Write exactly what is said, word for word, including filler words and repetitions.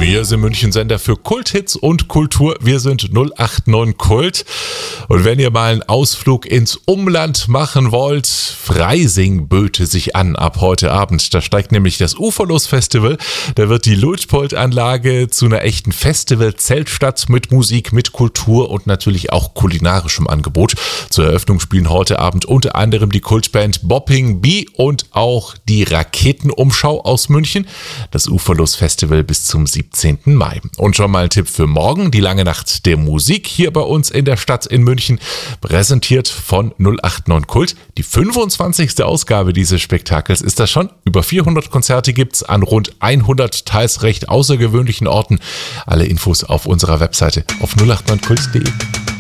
Wir sind München-Sender für Kulthits und Kultur. Wir sind null acht neun Kult. Und wenn ihr mal einen Ausflug ins Umland machen wollt, Freising böte sich an ab heute Abend. Da steigt nämlich das Uferlos-Festival. Da wird die Luitpold-Anlage zu einer echten Festival-Zeltstadt mit Musik, mit Kultur und natürlich auch kulinarischem Angebot. Zur Eröffnung spielen heute Abend unter anderem die Kultband Bopping Bee und auch die Raketenumschau aus München. Das Uferlos-Festival bis zum siebzehnten Mai. Und schon mal ein Tipp für morgen, die lange Nacht der Musik hier bei uns in der Stadt in München, präsentiert von null acht neun Kult. Die fünfundzwanzigste Ausgabe dieses Spektakels ist das schon. Über vierhundert Konzerte gibt's an rund hundert teils recht außergewöhnlichen Orten. Alle Infos auf unserer Webseite auf null acht neun kult punkt de.